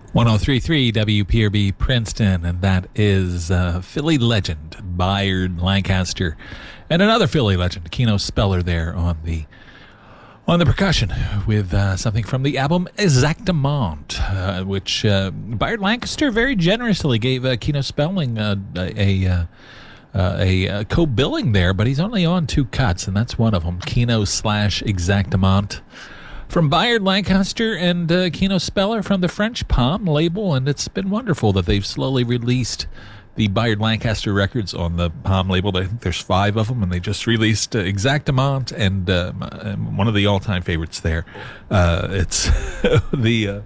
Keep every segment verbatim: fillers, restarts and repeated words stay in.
one oh three point three W P R B Princeton, and that is uh, Philly legend Bayard Lancaster, and another Philly legend, Keno Speller, there on the on the percussion with uh, something from the album Exactement, uh, which uh, Bayard Lancaster very generously gave uh, Keno Spelling uh, a. a uh, Uh, a, a co-billing there, but he's only on two cuts, and that's one of them, Keno slash Exactement. From Bayard Lancaster and uh, Keno Speller from the French Palm label, and it's been wonderful that they've slowly released the Bayard Lancaster records on the Palm label. I think there's five of them, and they just released uh, Exactement, and uh, one of the all-time favorites there. Uh, it's the... Uh,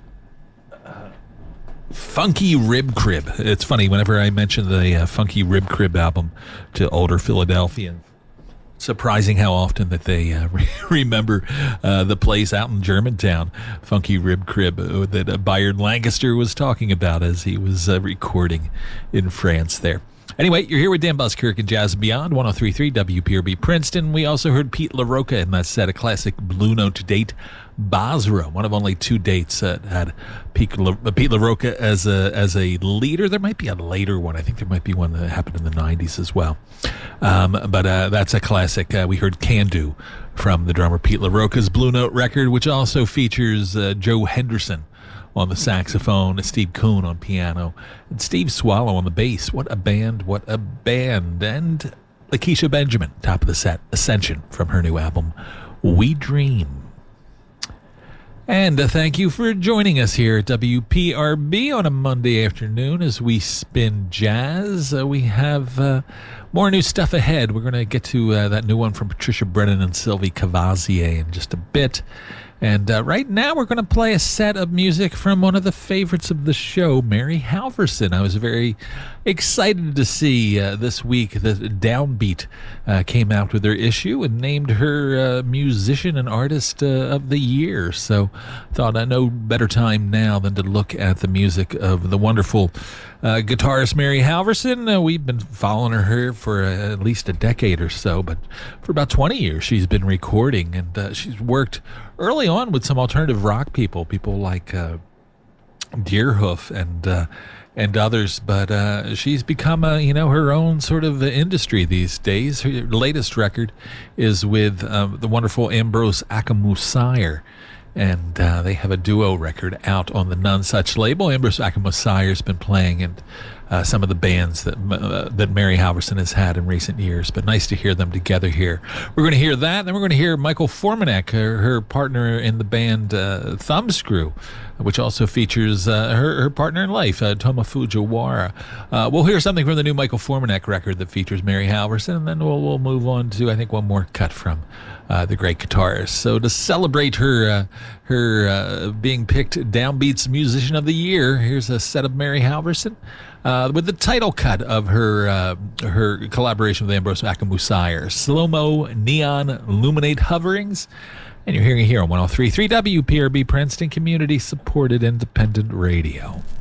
Funky Rib Crib. It's funny, whenever I mention the uh, Funky Rib Crib album to older Philadelphians, surprising how often that they uh, re- remember uh, the place out in Germantown, Funky Rib Crib, uh, that uh, Bayard Lancaster was talking about as he was uh, recording in France there. Anyway, you're here with Dan Buskirk and Jazz and Beyond, one oh three point three W P R B Princeton. We also heard Pete LaRocca in that set, a classic Blue Note date, Basra, one of only two dates that had Pete, La- Pete LaRocca as a as a leader. There might be a later one. I think there might be one that happened in the nineties as well. Um, but uh, that's a classic. Uh, we heard Can Do from the drummer Pete LaRocca's Blue Note record, which also features uh, Joe Henderson on the saxophone, Steve Kuhn on piano, and Steve Swallow on the bass. What a band, what a band. And Lakeisha Benjamin, top of the set, Ascension, from her new album, We Dream. And uh, thank you for joining us here at W P R B on a Monday afternoon as we spin jazz. Uh, we have uh, more new stuff ahead. We're going to get to uh, that new one from Patricia Brennan and Sylvie Cavazier in just a bit. And uh, right now we're going to play a set of music from one of the favorites of the show, Mary Halvorson. I was very excited to see uh, this week that Downbeat uh, came out with their issue and named her uh, musician and artist uh, of the year. So I thought I no better time now than to look at the music of the wonderful uh, guitarist Mary Halvorson. Uh, we've been following her for uh, at least a decade or so, but for about twenty years she's been recording, and uh, she's worked early on with some alternative rock people, people like uh, Deerhoof and uh, and others, but uh, she's become a, you know, her own sort of industry these days. Her latest record is with uh, the wonderful Ambrose Akamusire, and uh, they have a duo record out on the None Such label. Ambrose Akamosire's been playing in uh, some of the bands that uh, that Mary Halvorson has had in recent years, but nice to hear them together here. We're going to hear that, and then we're going to hear Michael Formanek, her, her partner in the band uh, Thumbscrew, which also features uh, her, her partner in life, uh, Toma Fujiwara. Uh, we'll hear something from the new Michael Formanek record that features Mary Halvorson, and then we'll, we'll move on to, I think, one more cut from uh, the great guitarist. So to celebrate her uh, her uh, being picked Downbeat's Musician of the Year, here's a set of Mary Halvorson uh, with the title cut of her uh, her collaboration with Ambrose Akamusire, Slow-Mo Neon Illuminate Hoverings. And you're hearing it here on one oh three point three W P R B Princeton, community-supported independent radio.